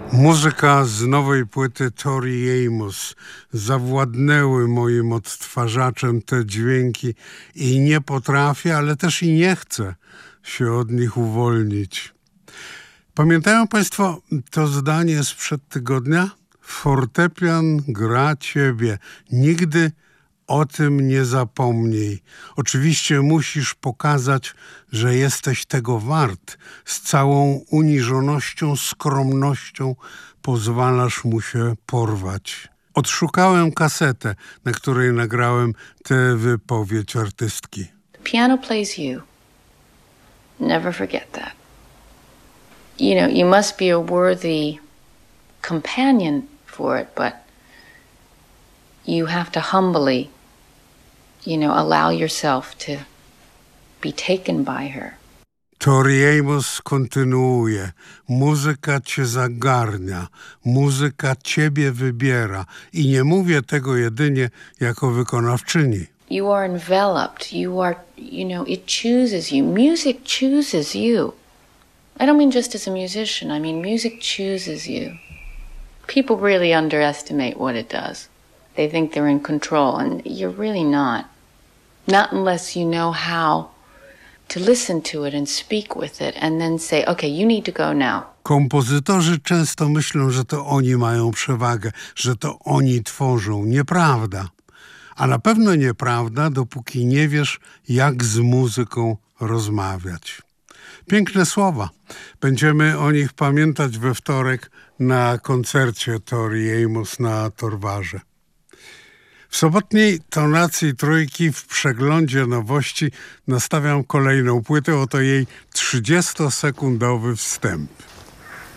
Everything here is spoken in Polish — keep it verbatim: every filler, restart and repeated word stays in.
Muzyka z nowej płyty Tori Amos. Zawładnęły moim odtwarzaczem te dźwięki i nie potrafię, ale też i nie chcę się od nich uwolnić. Pamiętają Państwo to zdanie sprzed tygodnia? Fortepian gra Ciebie. Nigdy o tym nie zapomnij. Oczywiście musisz pokazać, że jesteś tego wart. Z całą uniżonością, skromnością pozwalasz mu się porwać. Odszukałem kasetę, na której nagrałem tę wypowiedź artystki. The piano plays you. Never forget that. You know, you must be a worthy companion for it, but you have to humbly, you know, allow yourself to be taken by her. Tori Amos kontynuuje. Muzyka cię zagarnia, muzyka ciebie wybiera. I nie mówię tego jedynie jako wykonawczyni. You are enveloped. You are, you know, it chooses you. Music chooses you. I don't mean just as a musician. I mean music chooses you. People really underestimate what it does. They think they're in control, and you're really not. Not unless you know how to listen to it and speak with it and then say, okay, you need to go now. Kompozytorzy często myślą, że to oni mają przewagę, że to oni tworzą. Nieprawda. A na pewno nieprawda, dopóki nie wiesz, jak z muzyką rozmawiać. Piękne słowa. Będziemy o nich pamiętać we wtorek na koncercie Tori Amos na Torwarze. W sobotniej tonacji trójki w przeglądzie nowości nastawiam kolejną płytę, oto jej trzydziestosekundowy wstęp.